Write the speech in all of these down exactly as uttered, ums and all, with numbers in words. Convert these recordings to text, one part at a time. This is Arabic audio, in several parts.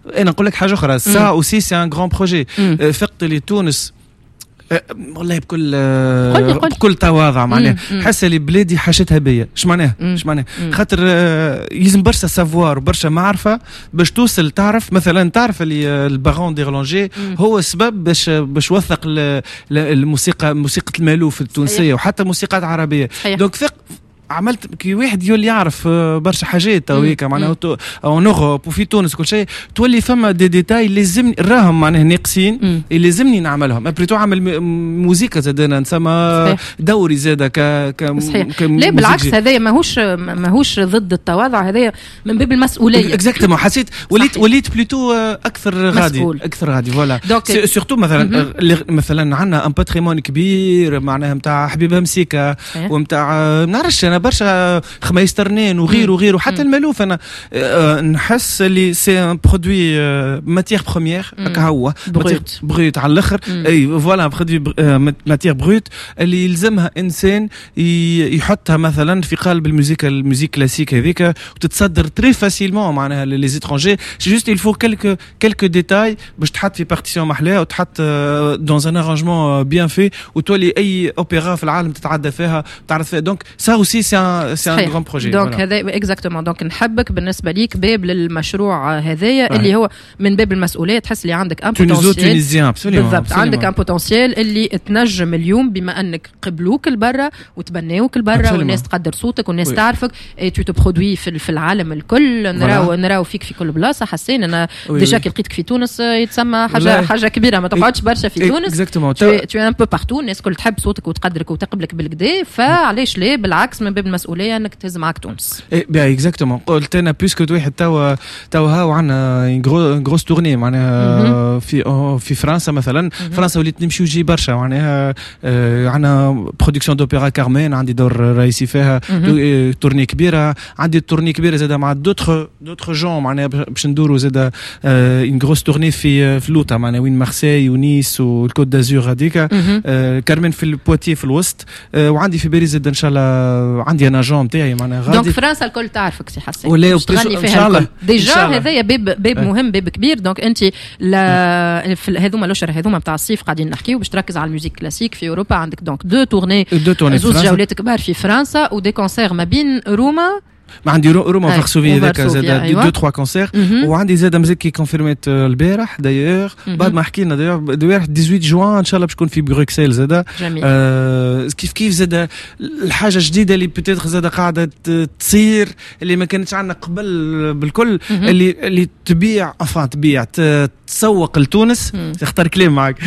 انا نقول لك حاجه اخرى سا اوسي سي ان غران بروجي فقت لي تونس والله بكل بكل تواضع معناها حاسه لي بلادي حاشتها بيا اش معناها اش معناها خاطر يلزم برشا سافوار وبرشا معرفه باش توصل تعرف مثلا تعرف اللي البارون دي رولانجي هو السبب باش باش وثق الموسيقى موسيقى المالوف التونسيه وحتى موسيقات عربيه دونك ثق عملت كي واحد يولي يعرف برشا حاجات تويك معناها اون اوروب وفي تونس كل شيء تولي فما دي ديتاي لازمني راهم معناها ناقصين اللي لازمني نعملهم ابريتو عمل موسيقى زاد انا نسمى دوري زاد ك ك لا بالعكس هذايا ماهوش ماهوش ضد التواضع هذايا من باب المسؤوليه اكزاكتومون حسيت وليت وليت بلوتو اكثر غادي اكثر غادي فوالا سورتو مثلا مثلا عندنا ان باتريمون كبير معناها نتاع حبيبه مسيكا ونتاع ما نعرفش برشا خميس ترنين وغيره وغيره حتى المالوف انا أه نحس اللي سي ان برودوي ماتيير بروميير هكا هو بروت بروت على الاخر اي فوالا برودوي ماتيير بروت اللي يلزمها انسان يحطها مثلا في قالب الموسيقى الموسيقى كلاسيك هذيك وتتصدر تري فاسيلمون معناها لي زيترونجي سي جوست il faut quelques quelques détails باش تحط في بارتيسيون محلاها وتحط dans un arrangement bien fait وتولي اي اوبرا في العالم تتعدى فيها تعرف فيها دونك سا اوسي سي ان سي ان غران بروجي دونك هذا اكزاكتومون دونك نحبك بالنسبه ليك باب للمشروع هذايا اللي هو من باب المسؤوليه تحس اللي عندك ان بوتنسيال بالضبط عندك ان بوتنسيال اللي تنجم اليوم بما انك قبلوك لبرا وتبناوك لبرا والناس تقدر صوتك والناس تعرفك اي تو برودوي في العالم الكل نراو نراو فيك في كل بلاصه حسين انا ديجا كي لقيتك في تونس يتسمى حاجه حاجه كبيره ما تقعدش برشا في تونس اكزاكتومون تو ان بو بارتو الناس الكل تحب صوتك وتقدرك وتقبلك بالكدا فعلاش ليه بالعكس من باب المسؤوليه انك تهز معك تونس اي بي اكزاكتومون قلت انا بيسكو واحد توا توا ها وعندنا غروس تورني معناها في في فرنسا مثلا فرنسا وليت نمشي وجي برشا معناها عندنا برودكسيون دوبيرا كارمين عندي دور رئيسي فيها تورني كبيره عندي تورني كبيره زاد مع دوتر دوتر جون معناها باش ندوروا زاد اون غروس تورني في في لوطا معناها وين مارسيل ونيس والكوت دازور هذيك كارمين في البواتي في الوسط وعندي في باريس زاد ان شاء الله عندي انا جون تاعي معناها غادي دونك فرنسا الكل تعرفك سي حسين ولا تغني فيها الكل ديجا هذايا باب باب مهم باب كبير دونك انت هذوما الاشهر هذوما نتاع الصيف قاعدين نحكيو باش تركز على الموسيقى كلاسيك في اوروبا عندك دونك دو تورني زوج جولات كبار في فرنسا ودي كونسير ما بين روما ما عندي روما فارسوفيا هذاك زاد دو تروا كونسير وعندي زاد مزيك كي كونفيرميت البارح دايوغ بعد ما حكينا دايوغ البارح ثمانية عشر جوان ان شاء الله باش تكون في بروكسل زاد آه كيف كيف زاد الحاجه جديده اللي بيتيتر زاد قاعده تصير اللي ما كانتش عندنا قبل بالكل اللي اللي تبيع افان تبيع تسوق لتونس تختار كلام معك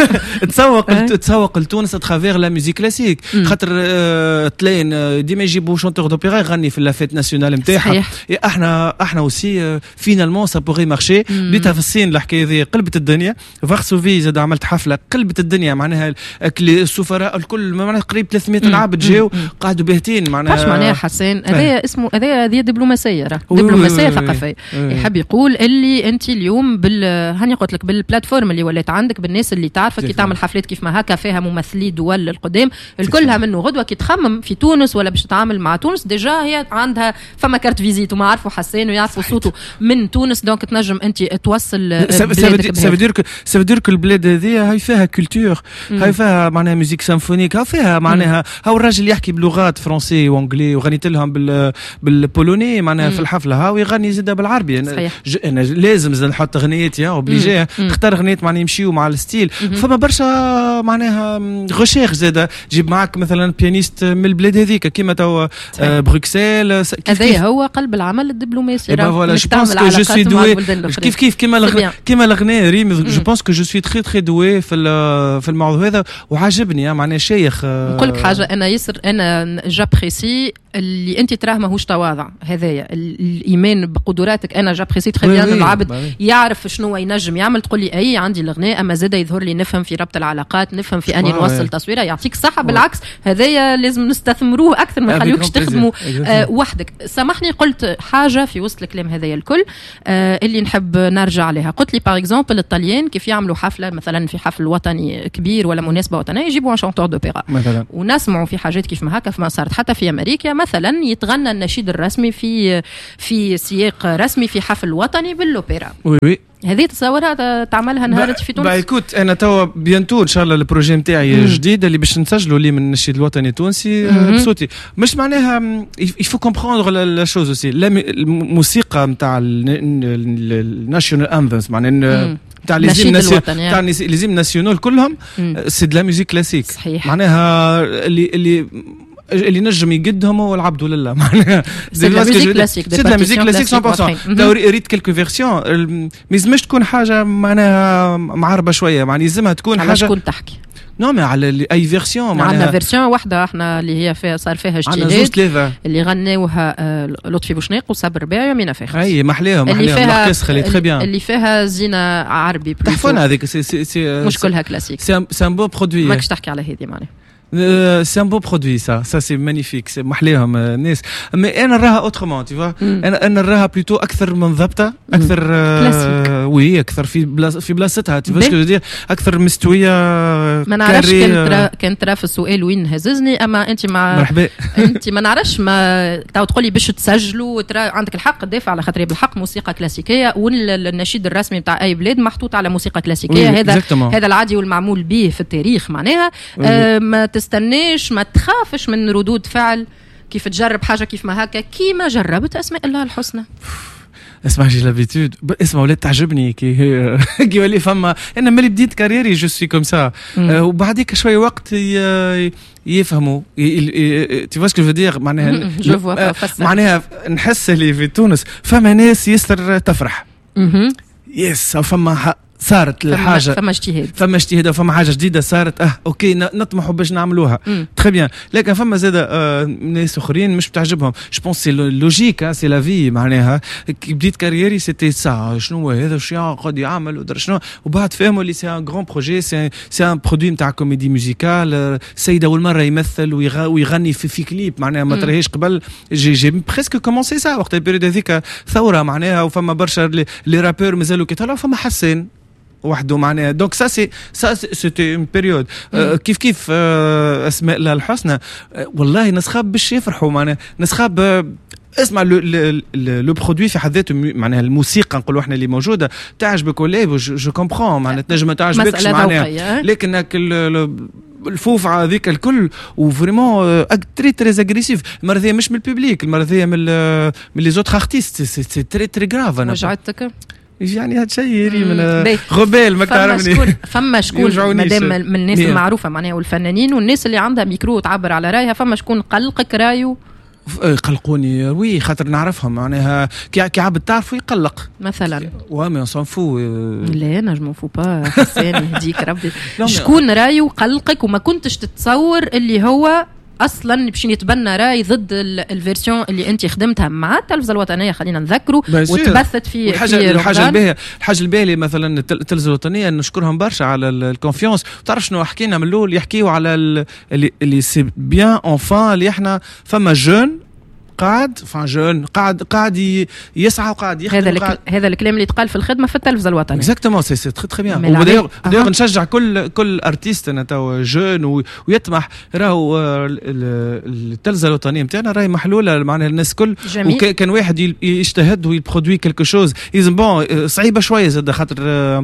تسوق تسوق لتونس اترافير لا ميوزيك كلاسيك خاطر تلاين ديما يجيبوا شونتور دوبيرا يغني في لافيت ناسيونال نتاعها احنا احنا اوسي فينالمون سا بوغي مارشي بديتها في الصين الحكايه ذي قلبت الدنيا فارسوفي زاد عملت حفله قلبت الدنيا معناها السفراء الكل معناها قريب ثلاثمية عبد جاوا قعدوا باهتين معناها اش معناها حسين هذا اسمه هذا هذه دبلوماسيه راه دبلوماسيه ثقافيه يحب يقول اللي انت اليوم بال هاني قلت لك بالبلاتفورم اللي ولات عندك بالناس اللي تعرفك كي تعمل حفلات كيف ما هكا فيها ممثلي دول القدام الكلها منه غدوه كي تخمم في تونس ولا باش تتعامل مع تونس ديجا هي عندها فما كارت فيزيت وما عرفوا حسين ويعرفوا صوته من تونس دونك تنجم انت توصل سافيدير سافيدير البلاد هذه هاي فيها كولتور هاي فيها معناها موسيقى سيمفونيك هاي فيها معناها هاو الراجل يحكي بلغات فرنسي وانجلي وغنيت لهم بال بالبولوني معناها في الحفله هاو يغني زاد بالعربي انا لازم زاد نحط اغنيتي اوبليجي تختار اغنيات معناها يمشيو مع الستيل فما برشا معناها غشيخ زاد جيب معك مثلا بيانيست من البلاد هذيك كيما تو بروكسل هذا هو قلب العمل الدبلوماسي راه جو بونس كو جو سوي دوي كيف كيف كيما كيما الاغنيه ريم جو بونس كو جو سوي تري تري دوي في في الموضوع هذا وعجبني معناها شيخ نقول لك حاجه انا يسر انا جابريسي اللي انت تراه ماهوش تواضع هذايا الايمان بقدراتك انا جابريسي تري بيان العبد يعرف شنو ينجم يعمل تقول لي اي عندي الاغنيه اما زاد يظهر لي نفهم في ربط العلاقات نفهم في اني نوصل تصويره يعطيك صحه بالعكس هذايا لازم نستثمروه اكثر ما نخليوكش تخدموا آه وحدك سامحني قلت حاجه في وسط الكلام هذايا الكل آه اللي نحب نرجع عليها قلت لي باغ اكزومبل الطليان كيف يعملوا حفله مثلا في حفل وطني كبير ولا مناسبه وطنيه يجيبوا ان شانتور دوبيرا مثلا ونسمعوا في حاجات كيف ما هكا فما صارت حتى في امريكا مثلا يتغنى النشيد الرسمي في في سياق رسمي في حفل وطني بالاوبرا وي وي هذه تصورها تعملها نهار في تونس؟ بايكوت انا توا بيانتو ان شاء الله البروجي نتاعي جديد اللي باش نسجلوا لي من النشيد الوطني التونسي بصوتي. مش معناها يفو كومبروندر لا شوز اوسي الموسيقى نتاع الناشيونال انثمز معناها تاع ليزيم تاع ليزيم ناسيونال كلهم سي دو لا ميوزيك كلاسيك. معناها اللي اللي اللي نجم يقدهم هو العبد لله معناها سي لا ميوزيك كلاسيك سي لا ميوزيك كلاسيك مية بالمية. تو ريت كلكو فيرسيون ما يلزمش تكون حاجه معناها معربه شويه معناها يلزمها تكون حاجه شكون تحكي نو مي على اي فيرسيون معناها عندنا فيرسيون واحده احنا اللي هي فيها صار فيها اجتهاد اللي غناوها لطفي بوشنيق وصابر رباعي ومينا فاخر. اي محليهم محليهم لاقيس خلي تري بيان اللي فيها زينه عربي تحفنا هذيك سي سي مش كلها كلاسيك. سي ان بو برودوي ماكش تحكي على هذه معناها سي ان بو برودوي سا سا سي مانيفيك سي محليهم الناس. مي انا نراها اوترومون تي فوا انا انا نراها بلوتو اكثر منضبطه اكثر آه وي اكثر في بلاص في بلاصتها تي فاش كو دير اكثر مستويه. ما نعرفش كان ترى كان ترى في السؤال وين هززني اما انت مع مرحبا انت ما نعرفش ما تو تقولي باش تسجلوا ترى عندك الحق تدافع على خاطر بالحق موسيقى كلاسيكيه والنشيد الرسمي بتاع اي بلاد محطوط على موسيقى كلاسيكيه. هذا exactement. هذا العادي والمعمول به في التاريخ معناها آه ما تستناش ما تخافش من ردود فعل كيف تجرب حاجه كيف ما هكا كيما جربت اسماء الله الحسنى. اسمع جي لابيتود اسمع ولات تعجبني كي كي ولي فما انا ملي بديت كاريري جو سوي كوم سا وبعديك شويه وقت يفهموا تي فاش كو فدير معناها معناها نحس اللي في تونس فما ناس يسر تفرح يس فما صارت الحاجه فما اجتهاد فما اجتهاد فما حاجه جديده صارت اه اوكي نطمحوا باش نعملوها تري بيان. لكن فما زاد آه ناس اخرين مش بتعجبهم. جو بونس سي لوجيك سي لا في معناها كي بديت كاريري سيتي سا شنو هذا شنو قاعد يعمل ودر شنو وبعد فهموا اللي سي ان غران بروجي سي سي ان برودوي نتاع كوميدي ميوزيكال. سيد اول مره يمثل ويغني في, في كليب معناها ما تريهش قبل جي جي بريسك كومونسي سا وقت البيريود هذيك ثوره معناها وفما برشا لي رابور مازالوا كي طلعوا فما حسين وحده معناها. دونك سا سي سا سيتي اون بيريود كيف كيف آه اسماء الله الحسنى آه والله نسخاب باش يفرحوا معناها نسخاب آه اسمع لو لو برودوي في حد ذاته معناها الموسيقى نقولوا احنا اللي موجوده تعجبك ولا جو كومبرون معناها تنجم ما تعجبكش معناها لكن الفوفعه هذيك الكل وفريمون تري تري اغريسيف. المرضيه مش من الببليك المرضيه من من لي زوتر ارتيست سي تري تري غراف. انا وجعتك يعني هاد شيء يري من غبال ما تعرفني. فما شكون مادام من الناس المعروفه معناها والفنانين والناس اللي عندها ميكرو تعبر على رايها فما شكون قلقك رايو؟ قلقوني وي خاطر نعرفهم معناها كي كي عبد تعرفوا يقلق مثلا وا مي سون فو لا انا جو فو با حسين يهديك ربي. شكون رايو قلقك وما كنتش تتصور اللي هو اصلا باش يتبنى راي ضد الفيرسيون اللي انت خدمتها مع التلفزه الوطنيه خلينا نذكروا وتبثت في الحاجه الحاجه الباهيه الحاجه الباهيه مثلا التلفزه الوطنيه نشكرهم برشا على الكونفيونس. تعرف شنو حكينا من الاول يحكيوا على اللي اللي سي بيان اونفان اللي احنا فما جون قاعد فان جون قاعد قاعد يسعى وقاعد يخدم. هذا هذا الكلام اللي يتقال في الخدمه في التلفزه الوطنيه اكزاكتومون سي سي تري تري بيان. ودايوغ دايوغ نشجع كل كل ارتيست انا تو جون ويطمح راهو التلفزه الوطنيه نتاعنا راهي محلوله معناها الناس كل وكان واحد يجتهد ويبرودوي كلكو شوز اذن بون صعيبه شويه زاد خاطر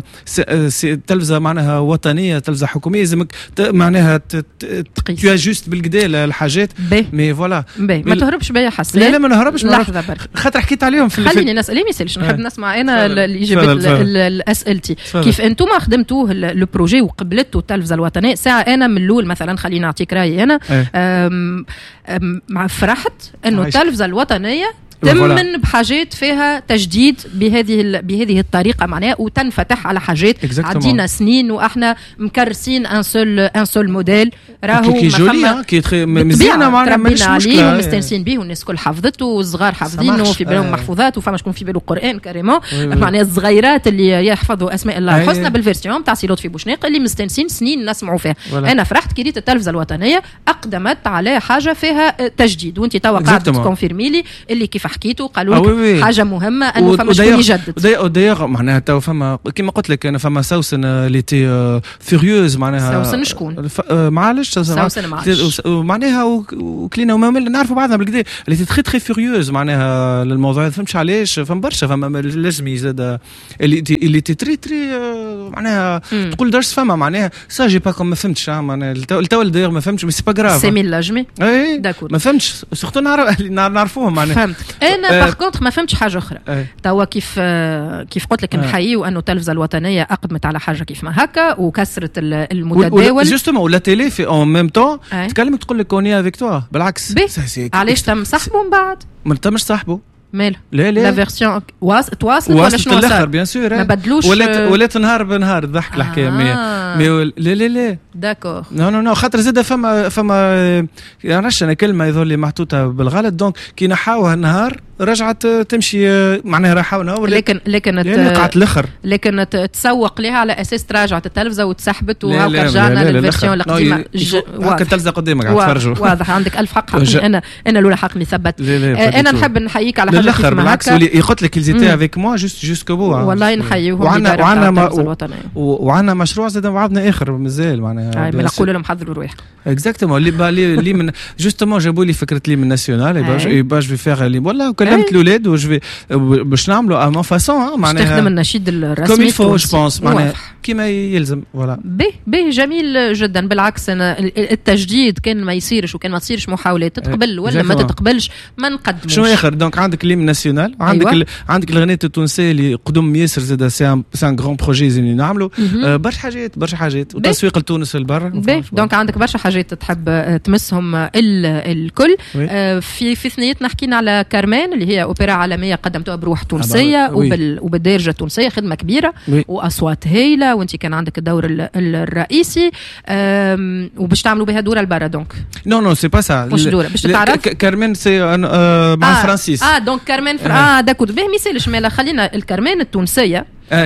التلفزه معناها وطنيه تلفزه حكوميه لازمك معناها تو جوست بالكدا الحاجات مي فوالا ما تهربش بيا حسن. لا لا ما نهربش خاطر حكيت عليهم في خليني نسال ما يسالش نحب نسمع انا الاجابات لاسئلتي. كيف انتم خدمتوه البروجي وقبلتوا التلفزه الوطنيه ساعه انا من الاول مثلا خلينا نعطيك رايي انا أم أم فرحت انه التلفزه الوطنيه تمن بحاجات فيها تجديد بهذه بهذه الطريقه معناها وتنفتح على حاجات عدينا سنين واحنا مكرسين ان سول ان سول موديل راهو كي جولي كي مزيانه معناها مش مشكله ومستانسين به والناس الكل حفظته والصغار حافظينه وفي بالهم محفوظات وفما شكون في باله القران كريمون معناها الصغيرات اللي يحفظوا اسماء الله الحسنى بالفيرسيون تاع سي لطفي بوشنيق اللي مستانسين سنين نسمعوا فيها. انا فرحت كي ريت التلفزه الوطنيه اقدمت على حاجه فيها تجديد وانت توا قاعده تكونفيرمي لي اللي كيف فحكيتوا قالوا لك حاجه مهمه انه فما شكون يجدد. ودايوغ معناها تو فما كيما قلت لك انا فما سوسن اللي تي فيوريوز معناها سوسن شكون معلش سوسن معلش معناها وكلينا وما نعرفوا بعضنا بالكدا اللي تي تري تري فيوريوز معناها الموضوع هذا فهمتش علاش فما برشا فما لازم يزاد اللي تي اللي تي تري تري معناها تقول درس فما معناها سا جي با ما فهمتش معناها التو دايوغ ما فهمتش مي سي با غراف سي ميل لاجمي اي ما فهمتش سورتو نعرف نعرفوهم معناها فهمتك انا باغ كونتر ما فهمتش حاجه اخرى توا كيف كيف قلت لك نحيي وانه التلفزه الوطنيه اقدمت على حاجه كيف ما هكا وكسرت المتداول جوستومون ولا تيلي في اون ميم طون تكلم تقول لك كوني افيك توا بالعكس علاش تم صاحبه من بعد ما تمش صاحبه ماله لا لا لا فيرسيون تواصلت ولا شنو صار بيان سور ما بدلوش ولات ولات نهار بنهار ضحك الحكايه مي مي لا لا لا داكور نو نو نو خاطر زاد فما فما نعرفش انا كلمه يظهر لي محطوطه بالغلط دونك كي نحاوها النهار رجعت تمشي معناها راحونا لكن لكن قعدت الاخر لكن تسوق لها على اساس تراجعت التلفزه وتسحبت وهاكا رجعنا للفيرسيون القديمه هاكا التلفزه قدامك قاعد تفرجوا واضح عندك الف حق انا انا الاولى حق مثبت انا نحب نحييك على حاجه الاخر بالعكس يقول لك الزيتي افيك موا جوست جوسكو بو والله نحييهم وعنا وعنا وعنا مشروع زاد بعضنا اخر مازال معناها نقول لهم حضروا روحكم اكزاكتومون اللي اللي من جوستومون جابوا لي فكره لي من ناسيونال باش في فيغ لي والله كلمت الاولاد وجو باش نعملوا ا مون فاسون معناها نستخدم النشيد الرسمي كوم يفو جو بونس معناها كيما يلزم فوالا به به جميل جدا بالعكس انا التجديد كان ما يصيرش وكان ما تصيرش محاولات تتقبل ولا ما تتقبلش ما نقدموش شنو اخر دونك عندك لي من ناسيونال عندك أيوة. عندك الغنية التونسيه اللي قدم ياسر زاد سي ان سي ان غران بروجي لازم نعملوا برشا حاجات برشا حاجات وتسويق لتونس البر دونك عندك برشا حاجات تحب تمسهم الكل في في ثنيتنا حكينا على كارمان اللي هي اوبرا عالميه قدمتوها بروح تونسيه وبال وبالدارجه التونسيه خدمه كبيره واصوات هايله وانت كان عندك الدور الرئيسي وباش تعملوا بها دوره البرا دونك نو نو سي با سا مش دوره باش تعرف كارمان سي مع فرانسيس اه دونك كارمان اه داكور به مثالش مالا خلينا الكارمان التونسيه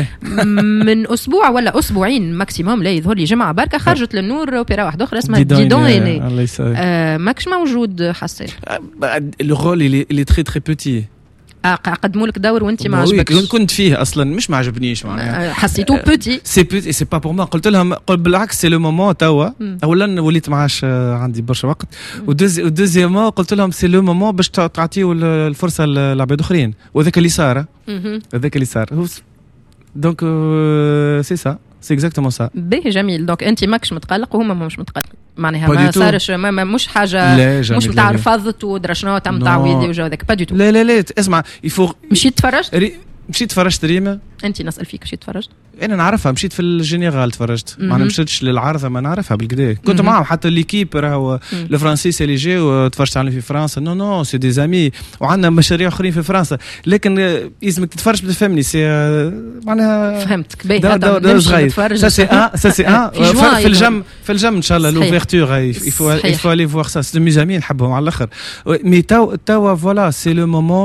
من اسبوع ولا اسبوعين ماكسيموم لا يظهر لي جمعه بركه خرجت للنور اوبرا واحده اخرى اسمها ديدون ايني آه ماكش موجود حسيت لو رول اللي تري تري بوتي قدموا لك دور وانت ما عجبكش كنت فيه اصلا مش ما عجبنيش معناها حسيتو بوتي سي بوتي سي با بور ما قلت لهم قل بالعكس سي لو مومون توا اولا وليت معاش عندي برشا وقت ودوزيامون قلت لهم سي لو مومون باش تعطيو الفرصه للعباد اخرين وذاك اللي صار هذاك اللي صار دونك سي سا سي اكزاكتومون سا باهي جميل دونك انت ماكش متقلق وهما مش متقلقين معناها ما صارش ما مش حاجه مش نتاع رفضت ودرا شنو تم تعويضي وجو ذاك با دو تو لا لا لا اسمع يفو مشيت تفرجت مشيت تفرجت ريما انت نسال فيك مشيت تفرجت انا نعرفها مشيت في الجينيرال تفرجت ما مشيتش للعرضه ما نعرفها بالكدا كنت معهم حتى ليكيب راهو الفرنسيس اللي جاوا تفرجت عليهم في فرنسا نو نو سي دي زامي وعندنا مشاريع اخرين في فرنسا لكن لازمك تتفرج بتفهمني سي معناها فهمتك باهي هذا نتفرج سا سي ان سا سي ان في الجم في الجم ان شاء الله لوفيرتور يفو يفو الي فوار سا سي مي زامي نحبهم على الاخر مي توا توا فوالا سي لو مومون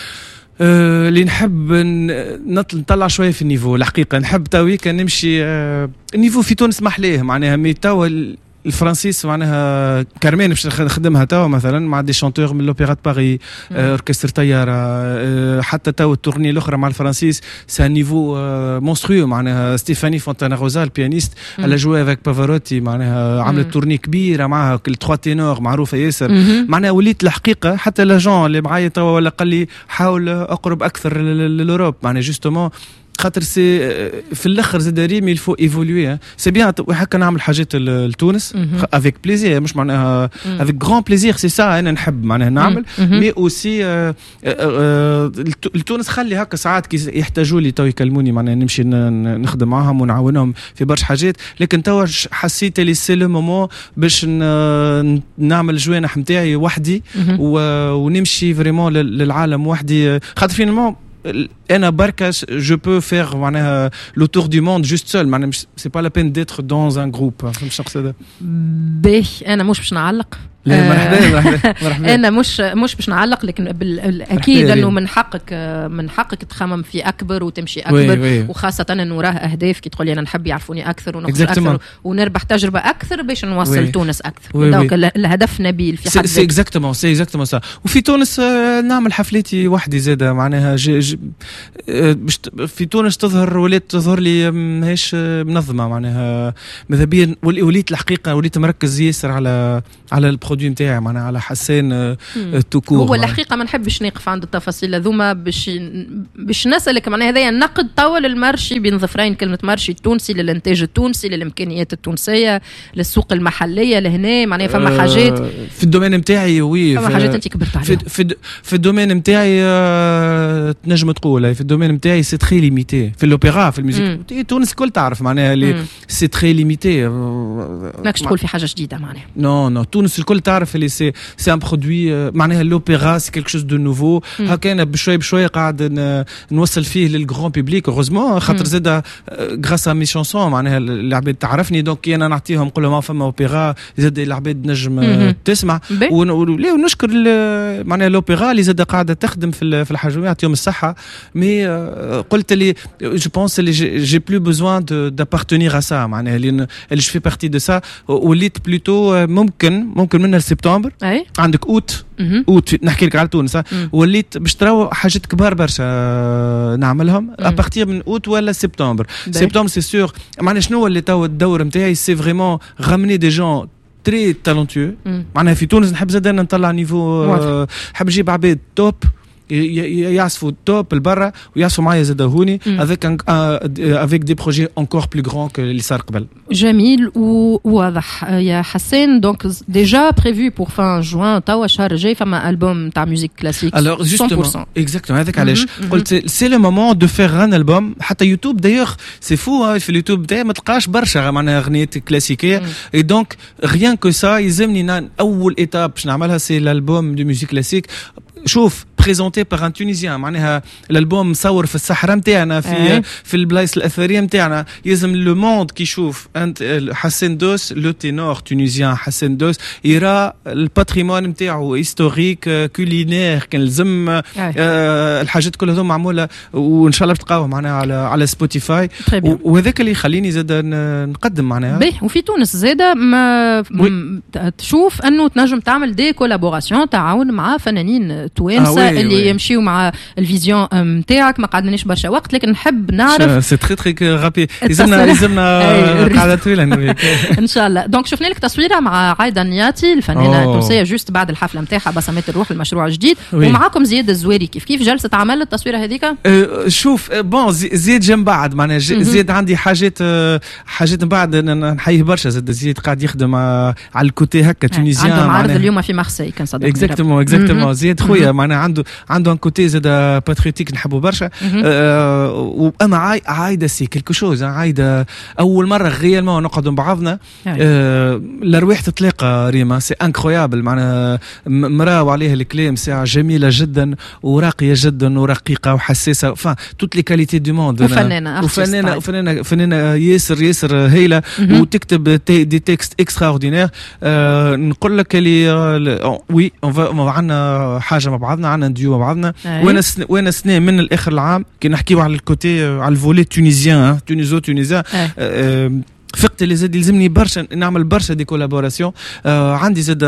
اللي نحب نطلع شويه في النيفو الحقيقه نحب تاوي كان نمشي النيفو في تونس محليه معناها مي توا الفرنسيس معناها كارمين باش نخدمها توا مثلا مع دي شانتور من لوبيرا دو باري اوركستر طياره حتى توا التورني الاخرى مع الفرنسيس سي ان نيفو مونستريو معناها ستيفاني فونتانا روزا البيانيست على جوا افيك بافاروتي معناها عملت تورني كبيره معها التروا تينور معروفه ياسر معناها وليت الحقيقه حتى لاجون اللي معايا توا ولا قال لي حاول اقرب اكثر للاوروب معناها جوستومون خاطر سي في الاخر زاد ريمي الفو ايفولوي سي بيان هكا نعمل حاجات لتونس افيك بليزير مش معناها افيك غران بليزير سي سا انا نحب معناها نعمل مي اوسي لتونس خلي هكا ساعات كي يحتاجوا لي تو يكلموني معناها نمشي نخدم معاهم ونعاونهم في برشا حاجات لكن تو حسيت لي سي لو مومون باش نعمل الجوانح نتاعي وحدي ونمشي فريمون للعالم وحدي خاطر فينالمون انا بركه جو بو فير معناها لو تور دو موند جوست سول معناها سي با لا بين ديتر دون ان جروب فهمت شنو نقصد باهي انا مش باش نعلق مرحبا مرحبا مرحبا. انا مش مش باش نعلق، لكن اكيد انه من حقك من حقك تخمم في اكبر وتمشي اكبر. وي وي. وخاصه انه وراه اهداف كي تقول لي انا نحب يعرفوني اكثر ونخرج اكثر ونربح تجربه اكثر باش نوصل وي. تونس اكثر. دونك الهدف نبيل في حد سي اكزاكتومون سي اكزاكتومون سا. وفي تونس نعمل حفلتي وحدي زاده معناها جي جي في تونس تظهر ولات تظهر لي ماهيش منظمه معناها ماذا بيا وليت الحقيقه وليت مركز ياسر على على البرودوي نتاعي معناها على حسان توكور. هو الحقيقه ما نحبش نقف عند التفاصيل هذوما باش باش نسالك معناها هذايا النقد طول المرشي بين ظفرين، كلمه مرشي التونسي للانتاج التونسي للامكانيات التونسيه للسوق المحليه لهنا معناها فما حاجات في الدومين نتاعي. وي فما حاجات انت كبرت عليها في في, في الدومين نتاعي تنجم تقول في الدومين نتاعي سي تري ليميتي. في الاوبرا في الموسيقى تونس الكل تعرف معناها اللي سي تري ليميتي. ماكش تقول في حاجه جديده معناها. نو نو تونس الكل تعرف اللي سي سي ان برودوي معناها الاوبرا سي كيلك شوز دو نوفو. هكا انا بشوي بشوي قاعد نوصل فيه للغران بيبليك اوروزمون خاطر زاد غراس ا مي شانسون معناها العباد تعرفني دونك انا نعطيهم نقول لهم فما اوبرا زاد العباد نجم تسمع ونشكر معناها الاوبرا اللي زاد قاعده تخدم في في الحجم يعطيهم الصحه. مي قلت لي جو بونس اللي جي بلو بوزوان دابارتونير ا سا معناها اللي جو في بارتي دو سا. وليت بلوتو ممكن ممكن من سبتمبر عندك اوت اوت نحكي لك على تونس وليت باش تراو حاجات كبار برشا نعملهم ابارتير من اوت ولا سبتمبر. سبتمبر سي سور معناها شنو اللي تو الدور نتاعي سي فريمون غامني دي جون تري تالونتيو معناها في تونس نحب زاد نطلع نيفو نحب نجيب عباد توب يعزفوا توب البرا ويعزفوا معايا زاد هوني افيك افيك دي بروجي انكور بلو غران كو اللي صار قبل. جميل وواضح يا حسين. دونك ديجا بريفو بور فان جوان توا الشهر الجاي فما البوم تاع ميوزيك كلاسيك مية بالمية. اكزاكتومون هذاك علاش قلت سي لو مومون دو فير ان البوم. حتى يوتيوب دايوغ سي فو في اليوتيوب تاعي ما تلقاش برشا معناها اغنيات كلاسيكيه اي دونك ريان كو سا يلزمني اول ايتاب باش نعملها سي الالبوم دو ميوزيك كلاسيك. شوف بريزونتي بار ان تونيزيان معناها الالبوم مصور في الصحراء نتاعنا في أه. في البلايص الاثريه نتاعنا. يلزم لو موند كي يشوف انت حسين دوس لو تينور تونيزيان حسين دوس يرى الباتريمون نتاعو هيستوريك كولينير كان لازم أه. أه الحاجات كلها هذوما معموله وان شاء الله تلقاوها معناها على على سبوتيفاي وهذاك اللي يخليني زاد نقدم معناها. باهي وفي تونس زاد ما تشوف انه تنجم تعمل دي كولابوراسيون تعاون مع فنانين توانسه آه اللي وي. يمشيوا مع الفيزيون نتاعك. ما قعدناش برشا وقت لكن نحب نعرف سي تري تري رابي لازمنا لازمنا قاعده طويله ان شاء الله. دونك شفنا لك تصويره مع عايده نياتي الفنانه التونسيه جوست بعد الحفله نتاعها بسمات الروح المشروع الجديد ومعاكم زياد الزويري. كيف كيف جلسه عمل التصويره هذيك؟ أه شوف بون زياد جنب بعد معناها زياد عندي حاجات حاجات بعد نحييه برشا. زياد زياد قاعد يخدم على الكوتي هكا تونيزيان. عنده معرض اليوم في مارسي كان صدق اكزاكتومون اكزاكتومون. زياد خويا معناها عنده عنده ان كوتي زاد باتريوتيك نحبه برشا. أه واما عاي عايده سي كيلكو شوز. عايده اول مره غيالمون نقعدوا مع بعضنا أه الارواح تتلاقى ريما سي انكرويابل معناها مراه وعليها الكلام ساعه جميله جدا وراقيه جدا ورقيقه وحساسه فا توت لي كاليتي دو موند وفنانه وفنانه وفنانه فنانه ياسر ياسر هايله وتكتب دي تكست اكسترا اوردينير. أه نقول لك اللي وي عندنا حاجه مع بعضنا عندنا ديو مع بعضنا. وانا سن... وانا سنه من الاخر العام كي نحكيو على الكوتي على الفولي تونيزيان تونيزو تونيزيان أه فقت اللي زاد يلزمني برشا نعمل برشا دي كولابوراسيون. آه عندي زاد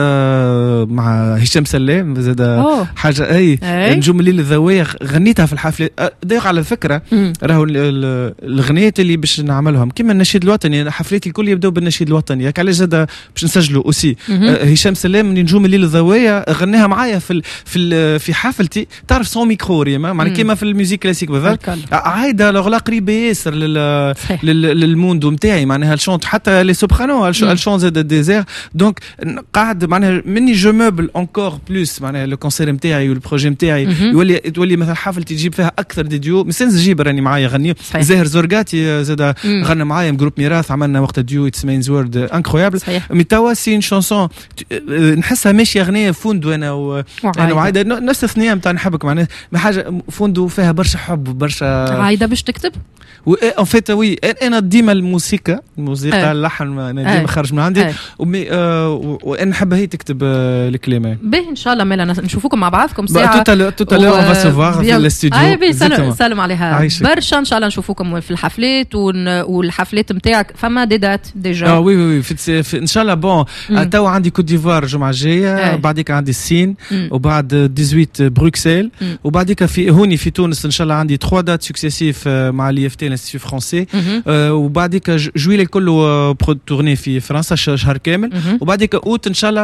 مع هشام سلام زاد أوه. حاجه اي نجوم الليل الذويه غنيتها في الحفله. دايق على فكره راهو الغنيات اللي باش نعملهم كيما النشيد الوطني. حفلاتي الكل يبداو بالنشيد الوطني ياك علاش زاد باش نسجلوا اوسي. آه هشام سلام من نجوم الليل الذويه غناها معايا في في في حفلتي تعرف سون ميكرو ريما معناها كيما في الميوزيك كلاسيك بالضبط. عايده لغلا قريبه ياسر للموندو نتاعي معناها الشونت حتى لي سوبرانو الشون زاد ديزير. دونك قاعد معناها مني جو موبل انكور بلوس معناها لو كونسير نتاعي والبروجي نتاعي يولي تولي مثلا حفلتي تجيب فيها اكثر دي ديو مسنز جيب راني معايا غني زاهر زرقاتي زاد غنى معايا جروب ميراث عملنا وقت ديو اتس مينز وورد انكرويابل. مي توا سي ان شانسون نحسها ماشيه اغنيه فوندو انا وانا وعايده نفس الثنيه نتاع نحبك معناها حاجه فوندو فيها برشا حب برشا. عايده باش تكتب ان فيت وي انا ديما الموسيقى موسيقى اللحن ما خرج من عندي وانا نحب هي تكتب الكلمات باهي ان شاء الله مالا نشوفوكم مع بعضكم ساعه توتا لو اون فا سوفوار في الاستوديو اي بي سلام, سلام عليها برشا ان شاء الله نشوفوكم في الحفلات والحفلات نتاعك فما دي دات ديجا اه وي وي في ان شاء الله بون تو عندي كوت ديفوار الجمعه الجايه بعديك عندي الصين وبعد ثمانية عشر بروكسل وبعديك في هوني في تونس ان شاء الله عندي ثلاثة دات سكسيسيف مع الاي اف تي الانستيتيو فرونسي وبعديك جويلي كله تورني في فرنسا شهر كامل وبعديك اوت ان شاء الله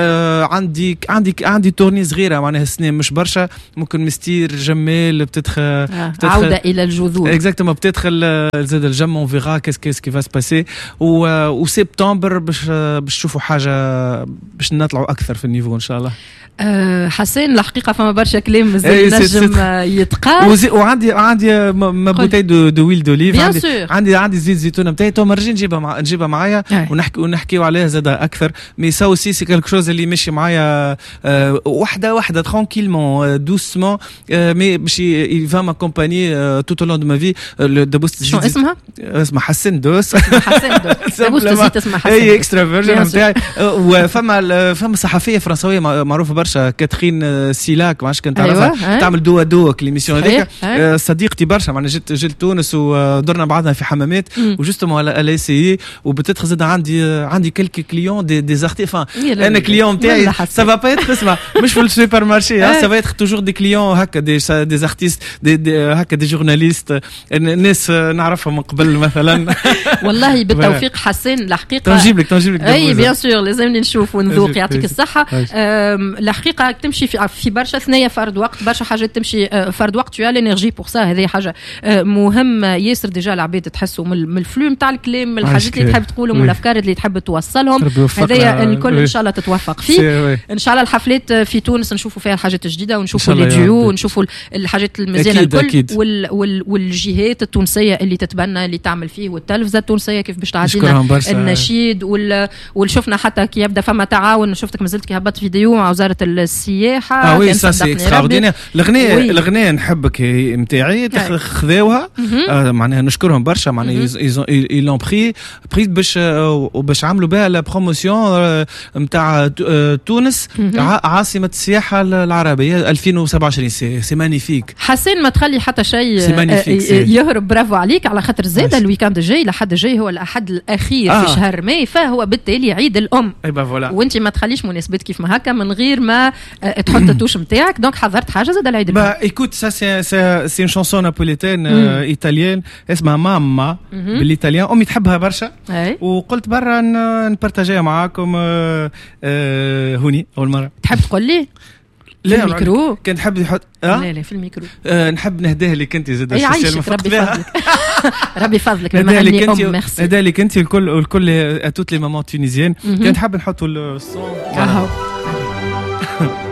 عندي عندي عندي تورني صغيره معناها السنه مش برشا ممكن مستير جمال بتدخل عوده الى الجذور اكزاكتومون بتدخل زاد الجم اون فيغا كيس كيس كي فا سباسي وسبتمبر باش باش تشوفوا حاجه باش نطلعوا اكثر في النيفو ان شاء الله. أه حسين الحقيقه فما برشا كلام مازال نجم يتقال وعندي عندي ما بوتاي دو دو ويل دوليف عندي عندي عندي زيت زيتون نتاعي تو مرجين نجيبها مع نجيبها معايا ونحكي ونحكيو عليها زاد اكثر مي سا اوسي سي كالك شوز اللي ماشي معايا أه وحده وحده ترانكيلمون دوسمون أه مي باش يفا ما كومباني توت لون دو ما في دابوست شنو اسمها؟ اسمها حسن دوس حسن دوس دابوست زيت اسمها حسن هي اكسترا فيرجن نتاعي وفما فما صحفيه فرنسويه معروفه برشا كاترين سيلاك ما عادش كنت تعرفها أيوة. تعمل دوا دوا ليميسيون هذيك أه صديقتي برشا معنا جيت جيت تونس ودرنا بعضنا في حمامات وجوستومون على اسي وبتتخ زاد عندي عندي كلكي كليون دي دي زارتي فان انا كليون نتاعي سا فا با ايتر اسمع مش في السوبر مارشي سا فا ايتر توجور دي كليون هكا دي دي ارتيست دي هكا دي جورناليست ناس نعرفهم من قبل مثلا والله بالتوفيق حسين الحقيقه تنجيب لك تنجيب لك اي بيان سور لازمني نشوف ونذوق يعطيك الصحه الحقيقه تمشي في في برشا ثنايا فرد وقت برشا حاجات تمشي فرد وقت تو الانرجي بور سا هذه حاجه مهم ياسر ديجا العباد تحسوا من الفلو نتاع الكلام من الحاجات اللي تحب تقولهم والافكار اللي تحب توصلهم هذايا الكل ان شاء الله تتوفق فيه ان شاء الله الحفلات في تونس نشوفوا فيها الحاجات الجديده ونشوفوا لي ديو ونشوفوا الحاجات المزيانه الكل وال وال والجهات التونسيه اللي تتبنى اللي تعمل فيه والتلفزه التونسيه كيف باش تعدينا النشيد وال وشفنا حتى كي يبدا فما تعاون شفتك مازلت كي هبط فيديو مع وزاره السياحه اه وي سا سي اكستراوردينير الاغنيه الاغنيه نحبك نتاعي خذاوها آه معناها نشكرهم برشا معناها ايلون بري بري باش باش عملوا بها لا بروموسيون نتاع تونس عاصمه السياحه العربيه ألفين وسبعة وعشرين سي سي مانيفيك حسين ما تخلي حتى شيء يهرب برافو عليك على خاطر زاد الويكاند الجاي لحد الجاي هو الاحد الاخير آه. في شهر ماي فهو بالتالي عيد الام اي با فوالا وانت ما تخليش مناسبات كيف ما هكا من غير ما تحط التوش نتاعك دونك حضرت حاجه زاد العيد الام با ايكوت سا سي سي اون شانسون نابوليتان ايطاليان اسمها ماما بالايطاليان امي تحبها برشا وقلت برا نبارتاجيها معاكم هوني اول مره تحب تقول لي في الميكرو كان تحب يحط أه؟ لا لا في الميكرو أه نحب نهديه لك انت زاد يعيشك ربي فضلك ربي فضلك بما اني ام ميرسي نهديه لك انت الكل الكل اتوت لي مامون تونيزيان كان تحب نحطوا الصون